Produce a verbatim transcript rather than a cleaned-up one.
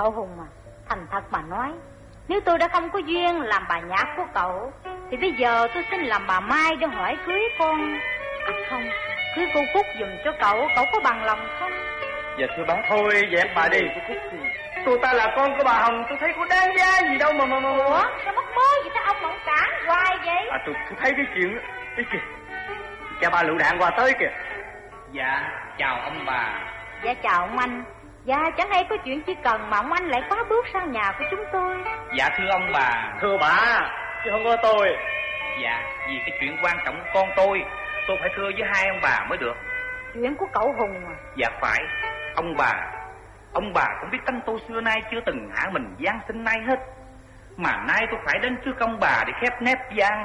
Cậu Hùng à, thành thật mà nói, nếu tôi đã không có duyên làm bà nhạc của cậu thì bây giờ tôi xin làm bà Mai để hỏi cưới con. À không, cưới cô Cúc giùm cho cậu. Cậu có bằng lòng không? Dạ thưa bác. Thôi dẹp bà đi. Tôi ta là con của bà Hồng, tôi thấy có đáng giá gì đâu mà mà mà. Ủa sao mất mớ gì tới ông mà ông cản hoài vậy? À tôi, tôi thấy cái chuyện cái kìa, cha ba lựu đạn qua tới kìa. Dạ chào ông bà. Dạ chào ông anh. Dạ chẳng hay có chuyện chỉ cần mà ông anh lại quá bước sang nhà của chúng tôi. Dạ thưa ông bà. Thưa bà, chứ không có tôi. Dạ vì cái chuyện quan trọng của con tôi, tôi phải thưa với hai ông bà mới được. Chuyện của cậu Hùng à? Dạ phải. Ông bà, ông bà cũng biết tánh tôi xưa nay chưa từng hạ mình gian sinh nay hết, mà nay tôi phải đến trước ông bà để khép nép gian